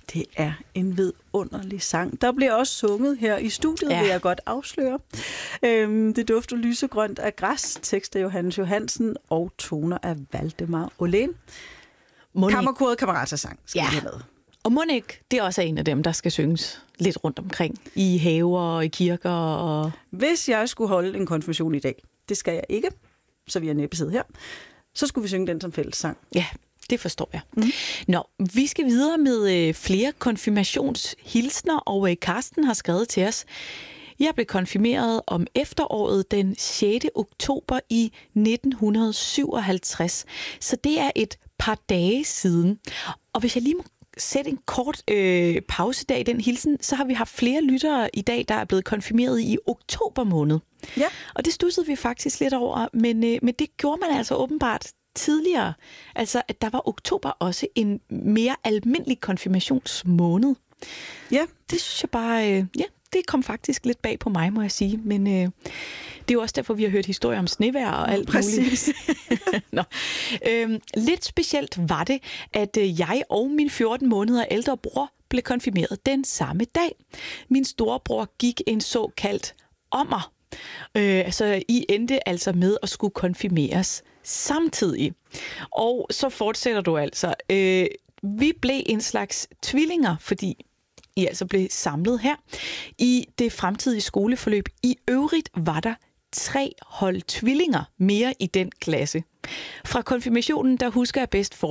Det er en vidunderlig sang. Der bliver også sunget her i studiet, vil jeg godt afsløre. Det dufter lysegrønt af græs, tekst af Johannes Johansen og toner af Valdemar Åhlén. Kammerkoret Camerata-sang skal vi have med. Og Monik, det er også en af dem, der skal synges lidt rundt omkring i haver og i kirker. Og... Hvis jeg skulle holde en konfirmation i dag, det skal jeg ikke, så vi er næppe sidde her, så skulle vi synge den som fællessang. Ja, det forstår jeg. Nå, vi skal videre med flere konfirmationshilsner, og Karsten har skrevet til os. Jeg blev konfirmeret om efteråret den 6. oktober i 1957, så det er et par dage siden. Og hvis jeg lige må sætte en kort pausedag i den hilsen, så har vi haft flere lyttere i dag, der er blevet konfirmeret i oktober måned. Ja. Og det studsede vi faktisk lidt over, men det gjorde man altså åbenbart tidligere. Altså, at der var oktober også en mere almindelig konfirmationsmåned. Ja. Det synes jeg bare, det kom faktisk lidt bag på mig, må jeg sige. Men det er jo også derfor, vi har hørt historier om snevejr og alt muligt. Nå. Lidt specielt var det, at jeg og min 14 måneder ældre bror blev konfirmeret den samme dag. Min storebror gik en såkaldt ommer. Så I endte altså med at skulle konfirmeres samtidig. Og så fortsætter du altså. Vi blev en slags tvillinger, fordi I altså blev samlet her i det fremtidige skoleforløb. I øvrigt var der 3 hold tvillinger mere i den klasse. Fra konfirmationen, der husker jeg bedst for